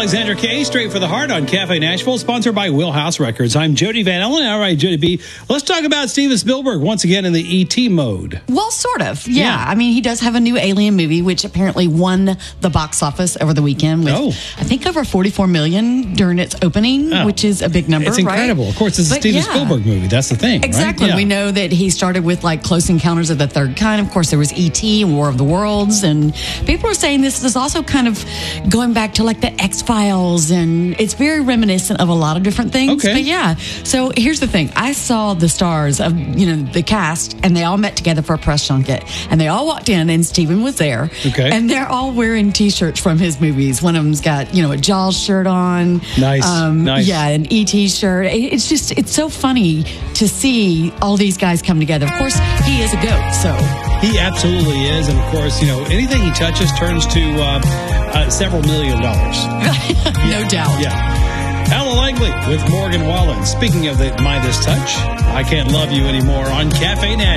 Alexander K, Straight for the Heart on Cafe Nashville, sponsored by Wheelhouse Records. I'm Jody Van Ellen. All right, Jody B, let's talk about Steven Spielberg once again in the E.T. mode. Well, sort of, yeah. I mean, he does have a new Alien movie, which apparently won the box office over the weekend with, I think, over $44 million during its opening, which is a big number, It's incredible. Right? Of course, it's a Steven Spielberg movie. That's the thing, exactly. Right? Yeah. We know that he started with, like, Close Encounters of the Third Kind. Of course, there was E.T. and War of the Worlds, and people are saying this is also kind of going back to, like, the X-Files, and it's very reminiscent of a lot of different things. Okay. But yeah, so here's the thing. I saw the stars of, the cast, and they all met together for a press junket, and they all walked in, and Steven was there. Okay. And they're all wearing T-shirts from his movies. One of them's got, a Jaws shirt on. Nice. Nice. Yeah, an E.T. shirt. It's so funny to see all these guys come together. Of course, he is a goat, so. He absolutely is. And of course, anything he touches turns to several $1 million. No doubt. Yeah. Alan Langley with Morgan Wallen. Speaking of the Midas Touch, I Can't Love You Anymore on Cafe Nashville.